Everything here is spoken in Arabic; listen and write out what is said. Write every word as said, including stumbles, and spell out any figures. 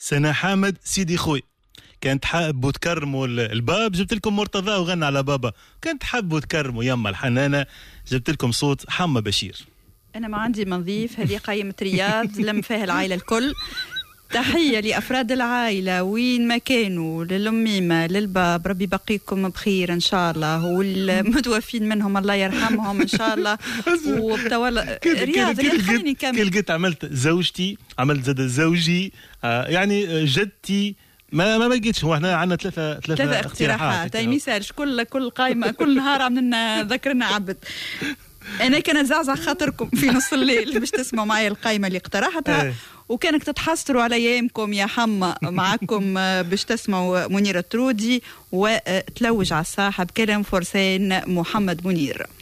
سنة حامد سيدي خوي. كانت حابوا تكرموا الباب، جبت لكم مرتضى وغنى على بابا. كانت حابوا تكرموا يما الحنانة، جبت لكم صوت حمى بشير. أنا ما عندي منظيف، هذه قائمة رياض لم فيها العائلة الكل. تحية لأفراد العائلة وين ما كانوا، للأميمة للباب، ربي بقيكم بخير إن شاء الله، والمتوفين منهم الله يرحمهم إن شاء الله. وبتولى رياض خليني نكمل. كل قلت عملت زوجتي، عملت زاد زوجي، آه يعني جدتي، ما ما لقيتش. هو احنا عندنا ثلاثة ثلاثة, ثلاثة اقتراحات. اي مثالش كل كل قائمة كل نهار عملنا ذكرنا عبد. أنا كان زعزع خاطركم في نص الليل باش تسمعوا معي القائمة اللي اقترحتها، وكانك تتحسروا على أيامكم يا حما معكم باش تسمعوا منيرة الترودي وتلوج على الساحة بكلام فرسان محمد منير.